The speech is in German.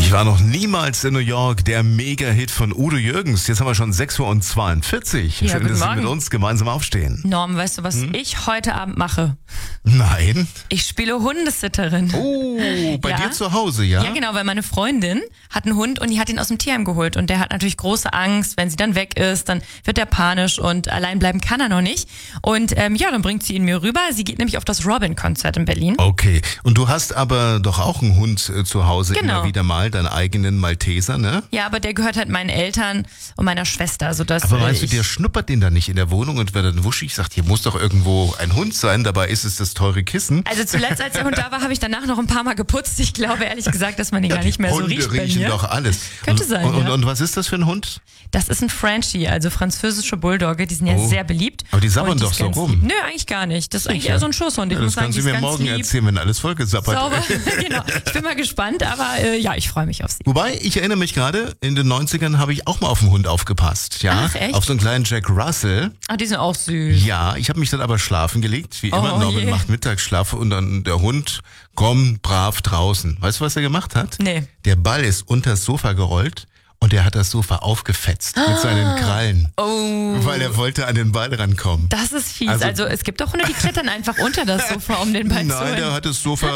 Ich war noch niemals in New York, der Mega-Hit von Udo Jürgens. Jetzt haben wir schon 6:42 Uhr. Ja, Schön, dass Sie Morgen. mit uns gemeinsam aufstehen. Norm, weißt du, was ich heute Abend mache? Nein. Ich spiele Hundesitterin. Oh, bei Ja. dir zu Hause, ja? Ja, genau, weil meine Freundin hat einen Hund und die hat ihn aus dem Tierheim geholt. Und der hat natürlich große Angst, wenn sie dann weg ist, dann wird er panisch und allein bleiben kann er noch nicht. Und dann bringt sie ihn mir rüber. Sie geht nämlich auf das Robin-Konzert in Berlin. Okay. Und du hast aber doch auch einen Hund zu Hause, Genau. immer wieder mal, deinen eigenen Malteser, ne? Ja, aber der gehört halt meinen Eltern und meiner Schwester. Sodass, Aber meinst du, ich- der schnuppert den da nicht in der Wohnung und wird dann wuschig, sagt, hier muss doch irgendwo ein Hund sein, dabei ist es das teure Kissen. Also zuletzt, als der Hund da war, habe ich danach noch ein paar Mal geputzt. Ich glaube ehrlich gesagt, dass man den gar nicht mehr so Hunde riecht bei riechen mir. doch alles. Könnte und, sein, und, ja. und was ist das für ein Hund? Das ist ein Frenchie, also französische Bulldogge. Die sind ja Oh. sehr beliebt. Aber die sabbern Und doch ist so ganz rum. lieb. Nö, eigentlich gar nicht. Das ist eigentlich eher so ein Schusshund. Ich Ja, muss das sagen, kannst die du ist mir ganz morgen lieb. erzählen, wenn alles vollgesappert Sauber, ist. genau. Ich bin mal gespannt, aber ich freue mich auf sie. Wobei, ich erinnere mich gerade, in den 90ern habe ich auch mal auf einen Hund aufgepasst. Ja? Ach, echt? Auf so einen kleinen Jack Russell. Ah, die sind auch süß. Ja, ich habe mich dann aber schlafen gelegt, wie immer. Oh, Norman je. macht Mittagsschlaf und dann der Hund, komm, brav draußen. Weißt du, was er gemacht hat? Nee. Der Ball ist unter das Sofa gerollt und er hat das Sofa aufgefetzt mit seinen Krallen. Oh, Weil er wollte an den Ball rankommen. das ist fies. Also- Also es gibt auch Hunde, die klettern einfach unter das Sofa, um den Ball zu Nein, der holen. hat das Sofa